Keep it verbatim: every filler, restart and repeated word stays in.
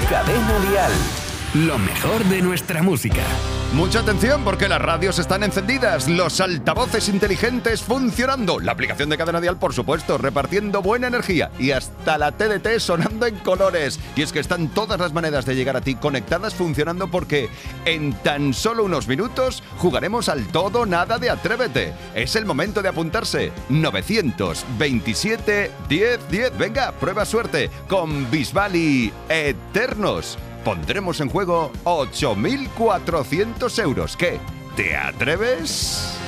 Cadena Dial. Lo mejor de nuestra música. Mucha atención porque las radios están encendidas, los altavoces inteligentes funcionando, la aplicación de Cadena Dial, por supuesto, repartiendo buena energía y hasta la T D T sonando en colores. Y es que están todas las maneras de llegar a ti conectadas funcionando porque en tan solo unos minutos jugaremos al todo nada de Atrévete. Es el momento de apuntarse. novecientos veintisiete diez diez. Venga, prueba suerte con Bisbal y Eternos. Pondremos en juego ocho mil cuatrocientos euros. ¿Qué? ¿Te atreves?